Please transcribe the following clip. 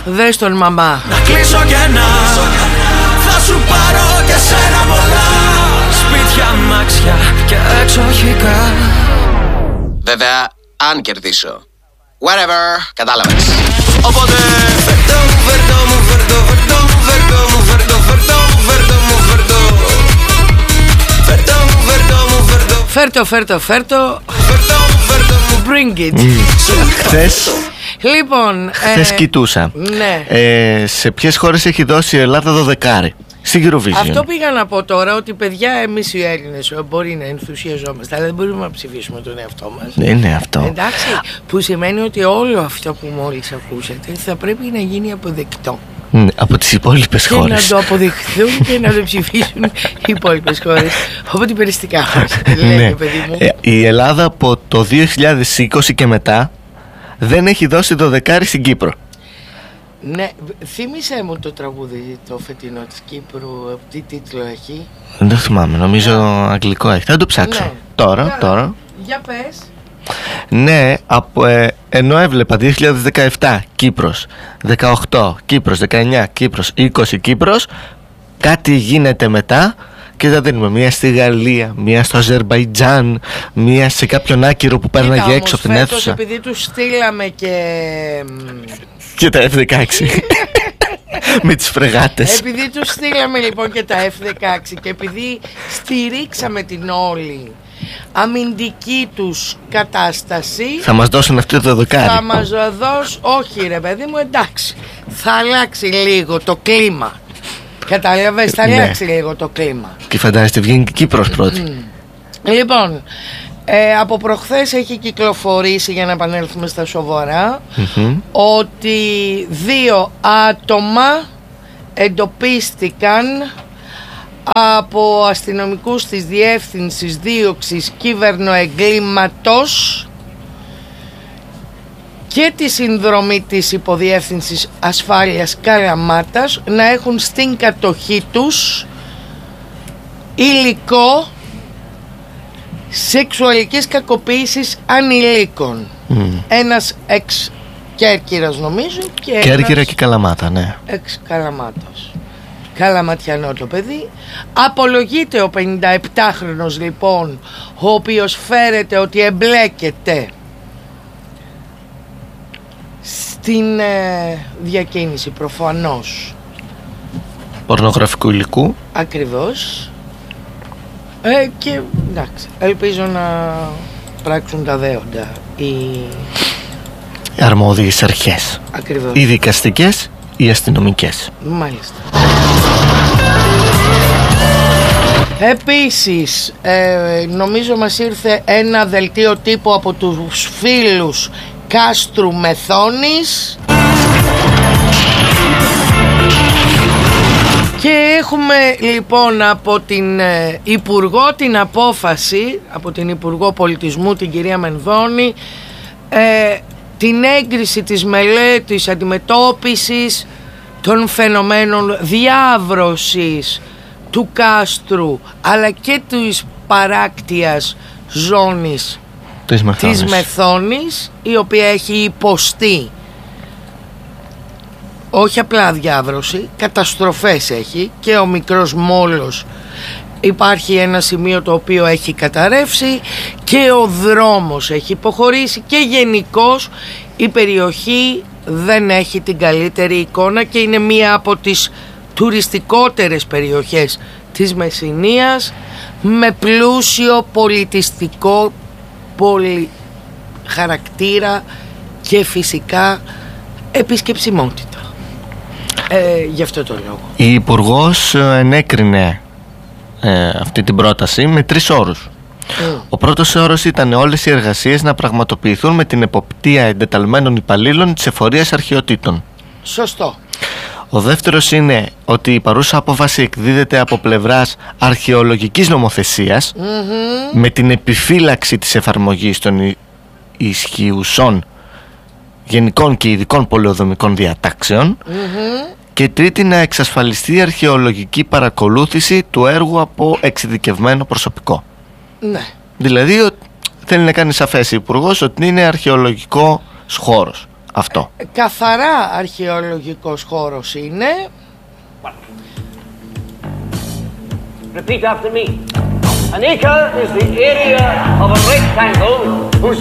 Δες τον μαμά. Να κλείσω κενά, θα σου πάρω και σένα πολλά. Σπίτια, αμάξια και εξοχικά. Βέβαια, αν κερδίσω. Whatever, κατάλαβες. Οπότε φέρτο μου, φέρτο μου, φέρτο, φέρτο μου, φέρτο μου, φέρτο, φέρτο μου, φέρτο μου, φέρτο. Φέρτο μου, φέρτο μου, φέρτο. Φέρτο, φέρτο, φέρτο. Φέρτο μου, φέρτο μου. Bring it. Χθες Λοιπόν, χθες κοιτούσα. ναι. Σε ποιες χώρες έχει δώσει η Ελλάδα 12 στην Eurovision? Αυτό πήγα να πω τώρα, ότι παιδιά, εμείς οι Έλληνες μπορεί να ενθουσιαζόμαστε, αλλά δεν μπορούμε να ψηφίσουμε τον εαυτό μας. Είναι αυτό. Εντάξει, που σημαίνει ότι όλο αυτό που μόλις ακούσατε θα πρέπει να γίνει αποδεκτό. Από τις υπόλοιπες Και χώρες. να το αποδεχθούν και να το ψηφίσουν οι υπόλοιπες χώρες. Οπότε περιστικά μας, λέει, παιδί μου. Η Ελλάδα από το 2020 και μετά δεν έχει δώσει 12 στην Κύπρο. Ναι, θύμισέ μου το τραγούδι το φετινό της Κύπρου, τι τίτλο έχει. Δεν το θυμάμαι, νομίζω αγγλικό έχει. Θα το ψάξω. Ναι. Τώρα. Για πες. Ναι, ενώ έβλεπα 2017 Κύπρος, 18 Κύπρος, 19 Κύπρος, 20 Κύπρος, κάτι γίνεται μετά και θα δίνουμε μία στη Γαλλία, μία στο Αζερμπαϊτζάν, μία σε κάποιον άκυρο που πέρναγε έξω από την αίθουσα. Επειδή τους στείλαμε και τα F-16 με τις φρεγάτες. Επειδή τους στείλαμε λοιπόν και τα F-16 και επειδή στηρίξαμε την όλη αμυντική τους κατάσταση, θα μας δώσουν αυτό το 12. θα μας δώσουν, όχι ρε παιδί μου, εντάξει, θα αλλάξει λίγο το κλίμα. Κατάλαβες, θα αλλάξει λίγο το κλίμα. Και φαντάζεστε βγαίνει και Κύπρος πρώτη. Λοιπόν, από προχθές έχει κυκλοφορήσει, για να επανέλθουμε στα σοβαρά, ότι 2 άτομα εντοπίστηκαν από αστυνομικούς της Διεύθυνσης Δίωξης Κυβερνοεγκλήματος και τη συνδρομή της Υποδιεύθυνσης Ασφάλειας Καλαμάτας να έχουν στην κατοχή τους υλικό σεξουαλικής κακοποίησης ανηλίκων. Ένας εξ Κέρκυρας νομίζω και Κέρκυρα και Καλαμάτα, ναι. Εξ Καλαμάτας. Καλαματιανό το παιδί. Απολογείται ο 57χρονος λοιπόν, ο οποίος φέρεται ότι εμπλέκεται στην διακίνηση προφανώς πορνογραφικού υλικού. Ακριβώς. Και εντάξει, ελπίζω να πράξουν τα δέοντα οι αρμόδιες αρχές. Ακριβώς. Οι δικαστικές, οι αστυνομικές. Μάλιστα. Επίσης, νομίζω μας ήρθε ένα δελτίο τύπου από τους φίλους Κάστρου Μεθόνης και έχουμε λοιπόν από την Υπουργό την απόφαση, από την Υπουργό Πολιτισμού την κυρία Μενδώνη, την έγκριση της μελέτης αντιμετώπισης των φαινομένων διάβρωσης του κάστρου αλλά και της παράκτιας ζώνης της Μεθόνης, η οποία έχει υποστεί όχι απλά διάβρωση, καταστροφές έχει, και ο μικρός μόλος υπάρχει ένα σημείο το οποίο έχει καταρρεύσει και ο δρόμος έχει υποχωρήσει και γενικώς η περιοχή δεν έχει την καλύτερη εικόνα και είναι μία από τις τουριστικότερες περιοχές της Μεσσηνίας με πλούσιο πολιτιστικό χαρακτήρα και φυσικά επισκεψιμότητα. Γι' αυτό το λόγο η Υπουργός ενέκρινε αυτή την πρόταση με 3 όρους. Ο πρώτος όρος ήταν όλες οι εργασίες να πραγματοποιηθούν με την εποπτεία εντεταλμένων υπαλλήλων της εφορίας αρχαιοτήτων. Σωστό. Ο δεύτερος είναι ότι η παρούσα απόφαση εκδίδεται από πλευράς αρχαιολογικής νομοθεσίας με την επιφύλαξη της εφαρμογής των ισχυουσών γενικών και ειδικών πολεοδομικών διατάξεων. Και τρίτη, να εξασφαλιστεί η αρχαιολογική παρακολούθηση του έργου από εξειδικευμένο προσωπικό. Ναι. Δηλαδή θέλει να κάνει σαφές η Υπουργός ότι είναι αρχαιολογικός χώρος. αυτό. Καθαρά αρχαιολογικός χώρος είναι. Repeat after me. An acre is the area of a rectangle whose